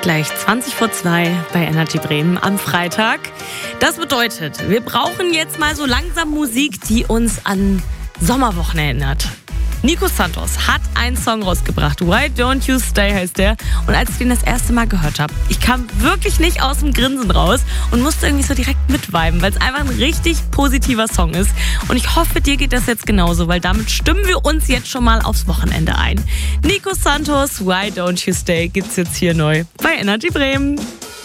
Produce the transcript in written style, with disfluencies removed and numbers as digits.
gleich 20 vor 2 bei Energy Bremen am Freitag. Das bedeutet, wir brauchen jetzt mal so langsam Musik, die uns an Sommerwochen erinnert. Nico Santos hat einen Song rausgebracht. Why Don't You Stay heißt der. Und als ich den das erste Mal gehört habe, ich kam wirklich nicht aus dem Grinsen raus und musste irgendwie so direkt mitviben, weil es einfach ein richtig positiver Song ist. Und ich hoffe, dir geht das jetzt genauso, weil damit stimmen wir uns jetzt schon mal aufs Wochenende ein. Nico Santos, Why Don't You Stay gibt's jetzt hier neu bei Energy Bremen.